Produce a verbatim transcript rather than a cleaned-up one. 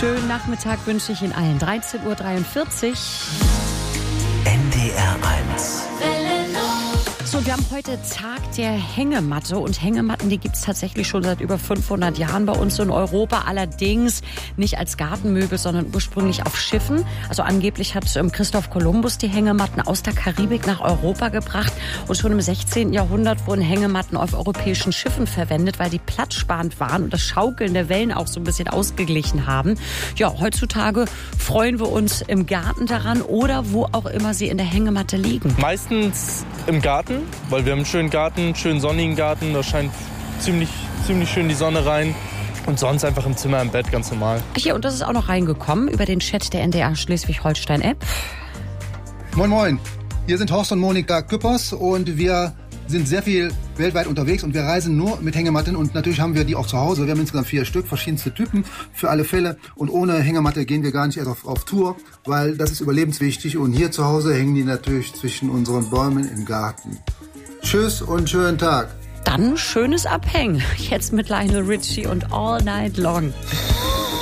Schönen Nachmittag wünsche ich Ihnen allen. dreizehn Uhr dreiundvierzig. N D R eins. So, wir haben heute Tag der Hängematte und Hängematten, die gibt es tatsächlich schon seit über fünfhundert Jahren bei uns in Europa, allerdings nicht als Gartenmöbel, sondern ursprünglich auf Schiffen. Also angeblich hat Christoph Kolumbus die Hängematten aus der Karibik nach Europa gebracht und schon im sechzehnten Jahrhundert wurden Hängematten auf europäischen Schiffen verwendet, weil die platzsparend waren und das Schaukeln der Wellen auch so ein bisschen ausgeglichen haben. Ja, heutzutage freuen wir uns im Garten daran oder wo auch immer sie in der Hängematte liegen. Meistens im Garten, weil wir haben einen schönen Garten, einen schönen sonnigen Garten, da scheint ziemlich, ziemlich schön die Sonne rein. Und sonst einfach im Zimmer, im Bett, ganz normal. Hier, und das ist auch noch reingekommen über den Chat der N D R Schleswig-Holstein-App. Moin Moin, hier sind Horst und Monika Küppers und wir sind sehr viel weltweit unterwegs und wir reisen nur mit Hängematten und natürlich haben wir die auch zu Hause. Wir haben insgesamt vier Stück, verschiedenste Typen für alle Fälle und ohne Hängematte gehen wir gar nicht erst auf, auf Tour, weil das ist überlebenswichtig und hier zu Hause hängen die natürlich zwischen unseren Bäumen im Garten. Tschüss und schönen Tag. Dann schönes Abhängen. Jetzt mit Lionel Richie und All Night Long.